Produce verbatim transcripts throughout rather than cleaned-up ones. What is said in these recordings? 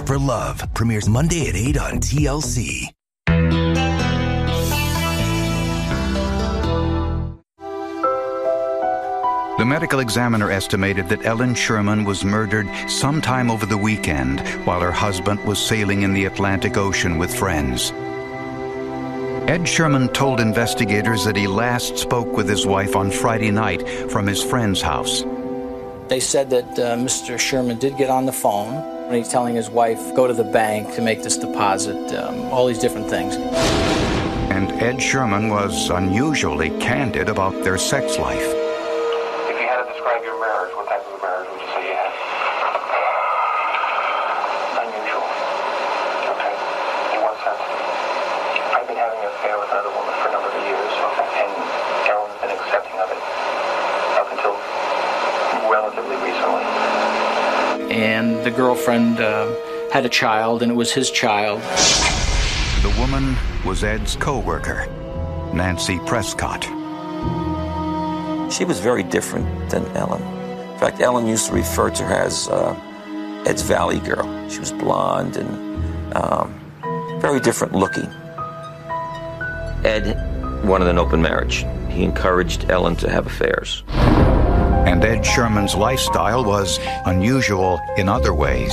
for Love premieres Monday at eight on T L C. The medical examiner estimated that Ellen Sherman was murdered sometime over the weekend while her husband was sailing in the Atlantic Ocean with friends. Ed Sherman told investigators that he last spoke with his wife on Friday night from his friend's house. They said that uh, Mister Sherman did get on the phone when he's telling his wife, go to the bank to make this deposit, um, all these different things. And Ed Sherman was unusually candid about their sex life. If you had to describe your marriage, what type of a marriage would you say you had? Unusual. Okay. In what sense? I've been having an affair with another woman for a number of years, and Ellen's been accepting of it up until relatively recently. And the girlfriend uh, had a child, and it was his child. The woman was Ed's co-worker, Nancy Prescott. She was very different than Ellen. In fact, Ellen used to refer to her as uh, Ed's Valley girl. She was blonde and um, very different looking. Ed wanted an open marriage. He encouraged Ellen to have affairs. And Ed Sherman's lifestyle was unusual in other ways.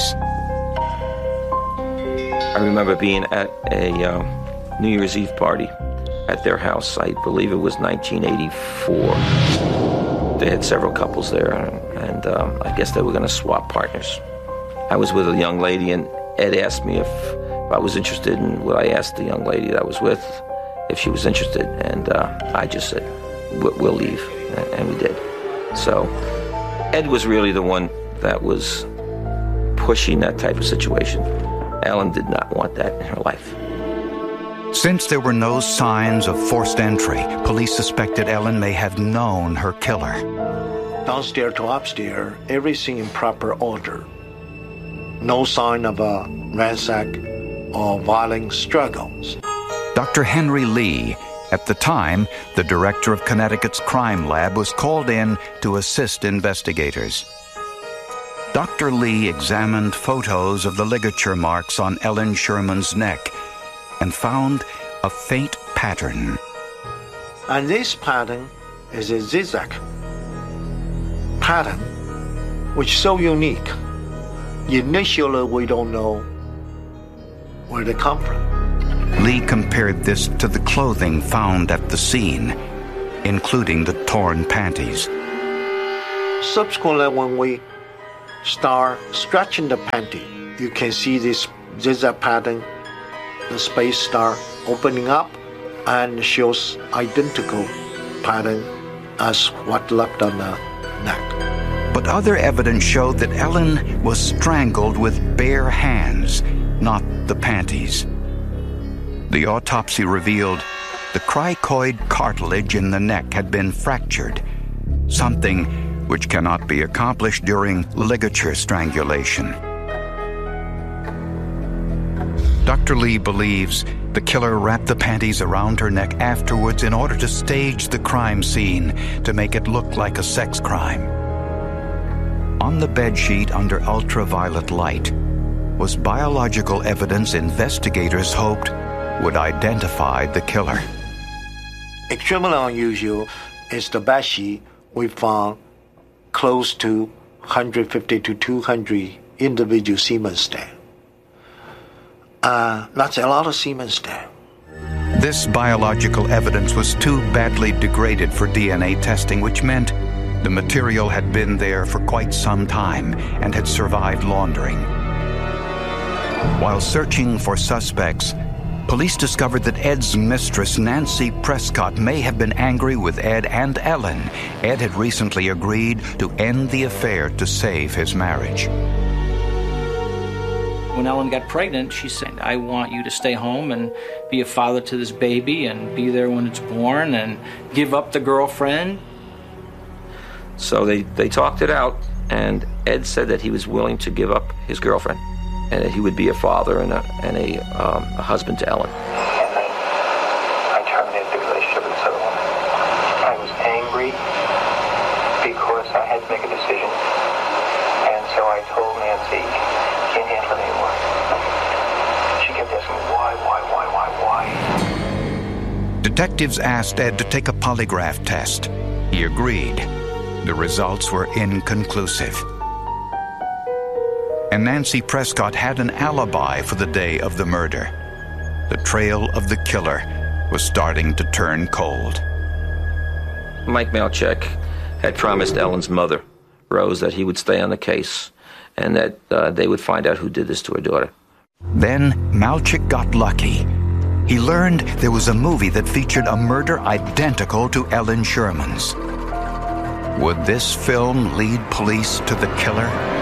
I remember being at a uh, New Year's Eve party at their house. I believe it was nineteen eighty-four. They had several couples there, and um, I guess they were going to swap partners. I was with a young lady, and Ed asked me if, if I was interested, and what I asked the young lady that I was with if she was interested, and uh, I just said, we'll leave, and we did. So Ed was really the one that was pushing that type of situation. Ellen did not want that in her life. Since there were no signs of forced entry, police suspected Ellen may have known her killer. Downstairs to upstairs, everything in proper order. No sign of a ransack or violent struggles. Doctor Henry Lee, at the time the director of Connecticut's crime lab, was called in to assist investigators. Doctor Lee examined photos of the ligature marks on Ellen Sherman's neck and found a faint pattern. And this pattern is a zigzag pattern, which is so unique. Initially, we don't know where they come from. Lee compared this to the clothing found at the scene, including the torn panties. Subsequently, when we start stretching the panty, you can see this zigzag pattern. The space start opening up and shows identical pattern as what left on the neck. But other evidence showed that Ellen was strangled with bare hands, not the panties. The autopsy revealed the cricoid cartilage in the neck had been fractured, something which cannot be accomplished during ligature strangulation. Doctor Lee believes the killer wrapped the panties around her neck afterwards in order to stage the crime scene to make it look like a sex crime. On the bedsheet under ultraviolet light was biological evidence investigators hoped would identify the killer. Extremely unusual is the bedsheet we found close to one hundred fifty to two hundred individual semen stain. Uh, that's a lot of semen stain. This biological evidence was too badly degraded for D N A testing, which meant the material had been there for quite some time and had survived laundering. While searching for suspects, police discovered that Ed's mistress, Nancy Prescott, may have been angry with Ed and Ellen. Ed had recently agreed to end the affair to save his marriage. When Ellen got pregnant, she said, I want you to stay home and be a father to this baby and be there when it's born and give up the girlfriend. So they, they talked it out, and Ed said that he was willing to give up his girlfriend and that he would be a father and a, and a, um, a husband to Ellen. And then I terminated the relationship with this other woman. I was angry because I had to make a decision. And so I told Nancy, can't handle it anymore. Detectives asked Ed to take a polygraph test. He agreed. The results were inconclusive. And Nancy Prescott had an alibi for the day of the murder. The trail of the killer was starting to turn cold. Mike Malchek had promised Ellen's mother, Rose, that he would stay on the case and that uh, they would find out who did this to her daughter. Then Malchek got lucky. He learned there was a movie that featured a murder identical to Ellen Sherman's. Would this film lead police to the killer?